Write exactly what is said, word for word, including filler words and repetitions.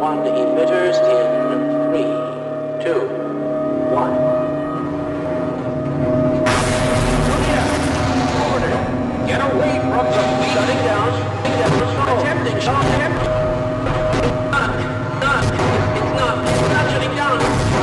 one emitters in three, two, one. Get away from the shutting down, shutting down the attempting shot.